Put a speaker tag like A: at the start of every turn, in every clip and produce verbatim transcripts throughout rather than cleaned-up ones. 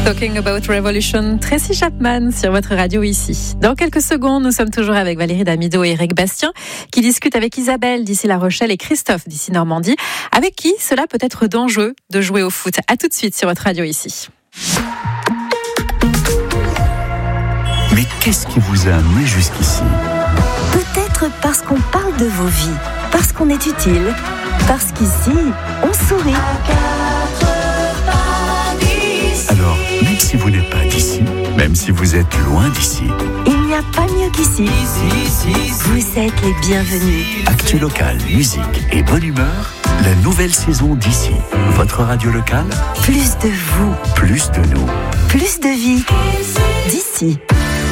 A: Talking About Revolution, Tracy Chapman sur votre radio ici. Dans quelques secondes, nous sommes toujours avec Valérie Damido et Eric Bastien qui discutent avec Isabelle d'ici La Rochelle et Christophe d'ici Normandie, avec qui cela peut être dangereux de jouer au foot. À tout de suite sur votre radio ici.
B: Mais qu'est-ce qui vous a amené jusqu'ici ?
C: Peut-être parce qu'on parle de vos vies, parce qu'on est utile, parce qu'ici, on sourit.
B: Alors, même si vous n'êtes pas d'ici, même si vous êtes loin d'ici,
C: il n'y a pas mieux qu'ici. Vous êtes les bienvenus.
B: Actu local, musique et bonne humeur, la nouvelle saison d'ici. Votre radio locale,
C: Plus de vous,
B: plus de nous.
C: plus de vie. D'ici.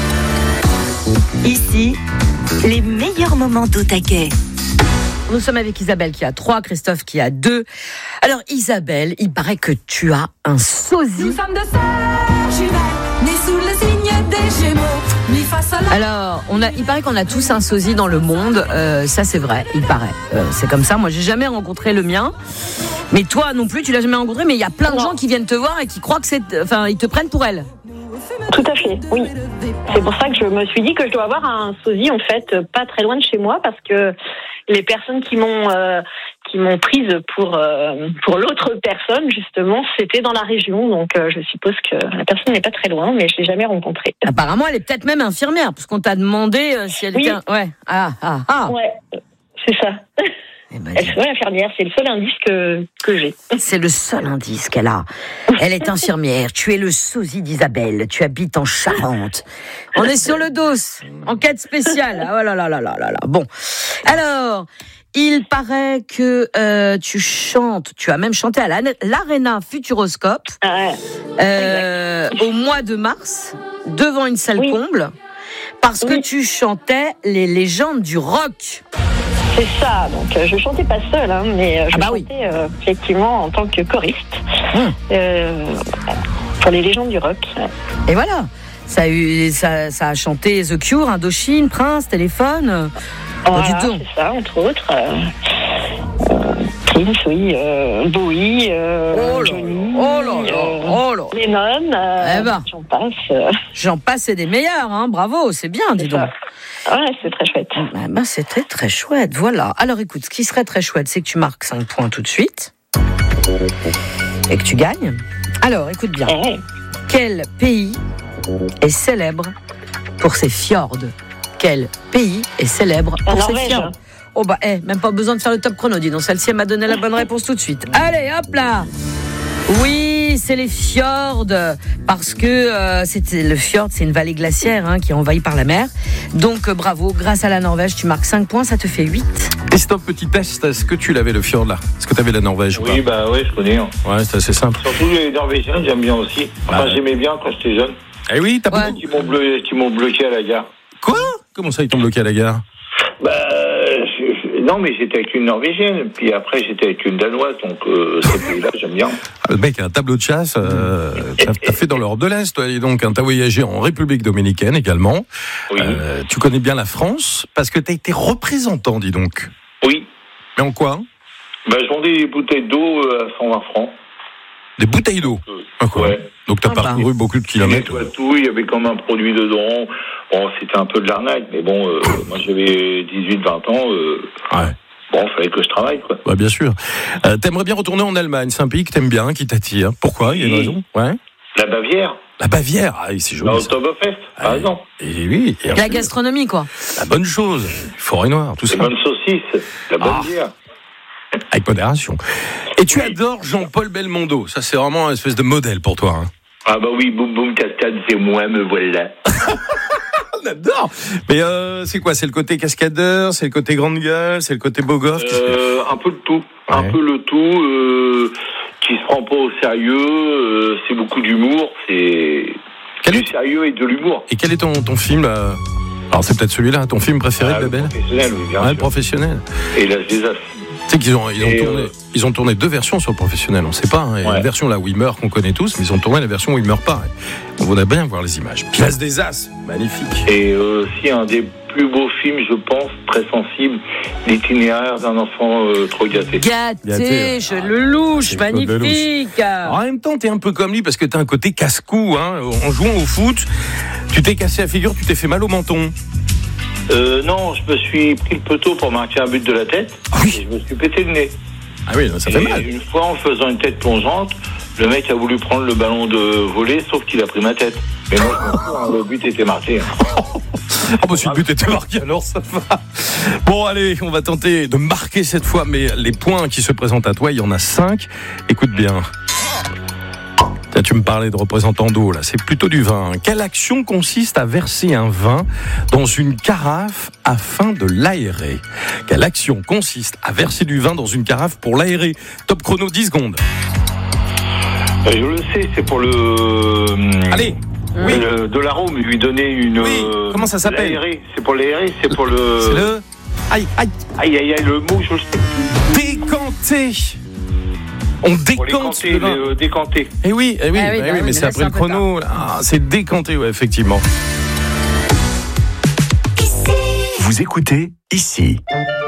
C: Ici, les meilleurs moments d'Otaquet.
D: Nous sommes avec Isabelle qui a trois, Christophe qui a deux. Alors Isabelle, il paraît que tu as un sosie.
E: Nous sommes de sœurs jumelles, nées sous le signe des Gémeaux, mis face à la...
D: Alors, on a, il paraît qu'on a tous un sosie dans le monde. Euh, ça, c'est vrai, il paraît. Euh, c'est comme ça. Moi, j'ai jamais rencontré le mien. Mais toi non plus, tu l'as jamais rencontré. Mais il y a plein de gens qui viennent te voir et qui croient que c'est... Enfin, ils te prennent pour elle.
F: Tout à fait, oui. C'est pour ça que je me suis dit que je dois avoir un sosie, en fait, pas très loin de chez moi, parce que les personnes qui m'ont euh, qui m'ont prise pour euh, pour l'autre personne, justement, c'était dans la région. Donc, euh, je suppose que la personne n'est pas très loin, mais je l'ai jamais rencontrée.
D: Apparemment, elle est peut-être même infirmière, parce qu'on t'a demandé euh, si elle
F: Oui.
D: était... Un... Ouais, ah, ah, ah.
F: Ouais, c'est ça.
D: Eh ben,
F: Elle serait infirmière, c'est le seul indice que, que j'ai.
D: c'est le seul indice qu'elle a. Elle est infirmière. Tu es le sosie d'Isabelle. Tu habites en Charente. On est sur le dos. Enquête spéciale. Ah, oh là là là là là là. Bon. Alors, il paraît que euh, tu chantes. Tu as même chanté à l'Arena Futuroscope
F: Ah ouais.
D: euh, au mois de mars, devant une salle
F: Oui.
D: comble, parce que
F: Oui.
D: tu chantais les légendes du rock.
F: C'est ça, donc euh, je chantais pas seule, hein, mais euh, je
D: Ah bah oui.
F: chantais euh, effectivement en tant que choriste
D: Hum.
F: euh, pour les légendes du rock.
D: Et voilà, ça a, eu, ça, ça a chanté The Cure, Indochine, Prince, Téléphone.
F: Voilà,
D: Oh, dis donc.
F: c'est ça, entre autres. Euh, euh, Prince, oui, euh, Bowie, euh,
D: Oh là
F: Johnny,
D: là, oh là là,
F: euh,
D: oh là.
F: Lennon, euh,
D: Eh ben.
F: j'en passe. euh,
D: J'en passe et des meilleurs, hein. Bravo, c'est bien, dis
F: c'est
D: donc.
F: ça. Ouais, c'est très chouette.
D: Eh ben, c'était très chouette, voilà. Alors écoute, ce qui serait très chouette, c'est que tu marques cinq points tout de suite et que tu gagnes. Alors, écoute bien.
F: Eh,
D: Quel pays est célèbre pour ses fjords ? Quel pays est célèbre
F: La
D: pour ses
F: Norvège.
D: fjords ? Oh bah, eh, même pas besoin de faire le top chrono, dis donc. Celle-ci, elle m'a donné la bonne réponse tout de suite. Allez, hop là ! Oui, c'est les fjords, parce que euh, c'est, le fjord, c'est une vallée glaciaire hein, qui est envahie par la mer. Donc euh, bravo, grâce à la Norvège, tu marques cinq points, ça te fait huit.
G: Et stop, petit test, est-ce que tu l'avais le fjord là ? Est-ce que tu avais la Norvège ou
H: Oui, bah oui, je connais. Hein.
G: pas ? Ouais, c'est assez simple.
H: Surtout les Norvégiens, j'aime bien aussi. Enfin,
G: Bah.
H: j'aimais bien quand j'étais jeune.
G: Eh oui, t'as
D: Ouais.
G: pas...
H: Qui m'ont, bleu... qui m'ont bloqué à la gare.
G: Quoi ? Comment ça, ils t'ont bloqué à la gare ?
H: Bah, je- je- non, mais j'étais avec une Norvégienne. Puis après, j'étais avec une Danoise. Donc, euh, ces pays-là, j'aime bien.
G: Ah, le mec a un tableau de chasse, euh, t'as, t'as fait dans l'Europe de l'Est, toi, et donc hein, t'as voyagé en République Dominicaine également.
H: Oui.
G: Euh, tu connais bien la France, parce que t'as été représentant, dis donc.
H: Oui.
G: Mais en quoi ?
H: Bah, je vendais des bouteilles d'eau euh, à cent vingt francs.
G: Des bouteilles d'eau.
H: Euh,
G: Ah, quoi.
H: ouais.
G: Donc t'as
D: Ah bah.
G: parcouru beaucoup de
H: Il y
G: kilomètres.
H: avait tout, il y avait comme un produit dedans. Bon, c'était un peu de l'arnaque, mais bon, euh, moi j'avais dix-huit vingt ans. Euh,
G: Ouais.
H: bon, il fallait que je travaille, quoi.
G: Bah, bien sûr. Euh, t'aimerais bien retourner en Allemagne, c'est un pays que t'aimes bien, qui t'attire. Pourquoi ? Il y a une
H: Oui.
G: raison ? Ouais.
H: La Bavière,
G: La Bavière, ah, oui, c'est
H: la
G: joli. ça.
H: Oktoberfest, par
G: Ouais.
H: exemple.
G: Et oui, et
D: La
G: ensuite,
D: gastronomie, quoi.
G: la bonne chose, forêt noire, tout
H: Les
G: ça,
H: bonnes saucisses, la bonne
G: Ah.
H: bière.
G: avec modération. Et tu adores Jean-Paul Belmondo, ça c'est vraiment un espèce de modèle pour toi. Hein.
H: Ah bah oui, boum boum cascade, c'est moi, me voilà.
G: On adore. Mais euh, c'est quoi ? C'est le côté cascadeur, c'est le côté grande gueule, c'est le côté beau gosse qu'est-ce que-
H: Euh, un peu le tout, un
G: Ouais.
H: peu le tout, euh, qui se prend pas au sérieux, euh, c'est beaucoup d'humour, c'est
G: Quel
H: du
G: est-
H: sérieux et de l'humour.
G: Et quel est ton, ton film là ? Alors c'est peut-être celui-là, ton film préféré
H: Ah,
G: de
H: le
G: Babel ?
H: professionnel, oui, bien
G: Ouais, le
H: sûr.
G: professionnel.
H: Et l'âge des as.
G: Tu sais qu'ils ont, ils ont,
H: Et,
G: tourné,
H: euh,
G: ils ont tourné deux versions sur le professionnel, on sait pas. Hein. Il y a
H: Ouais.
G: une version là où il meurt qu'on connaît tous, mais ils ont tourné la version où il meurt pas. On voudrait bien voir les images. Place des As, magnifique.
H: Et euh, aussi un des plus beau film, je pense, très sensible, l'itinéraire d'un enfant euh, trop gâté.
D: Gâté,
G: Gâté,
D: je le louche,
G: c'est Claude
D: magnifique.
G: En même temps, t'es un peu comme lui parce que t'as un côté casse-cou. Hein. En jouant au foot, tu t'es cassé la figure, tu t'es fait mal au menton.
H: Euh, non, je me suis pris le poteau pour marquer un but de la tête.
G: Ah oui.
H: Et je me suis pété le nez.
G: Ah oui, ça fait
H: Et
G: mal.
H: une fois, en faisant une tête plongeante, le mec a voulu prendre le ballon de volley, sauf qu'il a pris ma tête. Mais moi, je m'en fous, hein, le but était marqué. Hein.
G: Ah bah si le but était marqué, alors ça va. Bon allez, on va tenter de marquer cette fois, mais les points qui se présentent à toi, il y en a cinq. Écoute bien. Là, tu me parlais de représentant d'eau, là, c'est plutôt du vin. Quelle action consiste à verser un vin dans une carafe afin de l'aérer? Quelle action consiste à verser du vin dans une carafe pour l'aérer? Top chrono, dix secondes.
H: Euh, je le sais, c'est pour le...
G: Allez. Oui.
H: Le, de l'arôme, lui donner une...
G: Oui. Comment ça s'appelle?
H: L'aérer. C'est pour l'aérer, c'est pour le...
G: C'est le... Aïe, aïe.
H: Aïe, aïe, aïe, le mot, je le sais.
G: Décanter. On
H: Pour les
G: décante
H: canter,
G: le vin.
H: les, euh, décanter.
G: Eh oui, eh oui,
D: Ah oui,
G: eh
D: bah
G: oui,
D: oui,
G: mais
D: mais
G: c'est
D: là,
G: après
D: c'est
G: le
D: un peu
G: chrono. là. Ah, c'est décanté, ouais, effectivement.
B: Vous écoutez Ici.